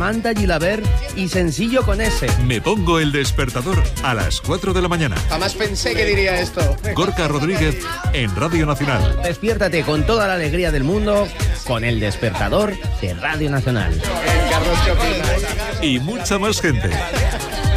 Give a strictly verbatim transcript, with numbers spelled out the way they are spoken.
Samantha Gilabert y Sencillo con S. Me pongo el despertador a las cuatro de la mañana. Jamás pensé que diría esto. Gorka Rodríguez en Radio Nacional. Despiértate con toda la alegría del mundo con el despertador de Radio Nacional. Carlos, ¿qué opinas? Y mucha más gente.